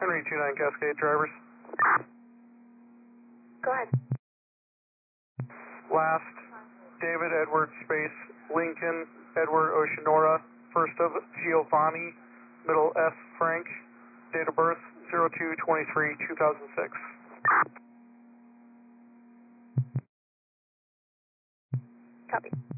Henry 29 Cascade drivers. Go ahead. Last, David Edward Space Lincoln Edward Oceanora, first of Giovanni, middle F Frank, date of birth 02/23/2006. Copy.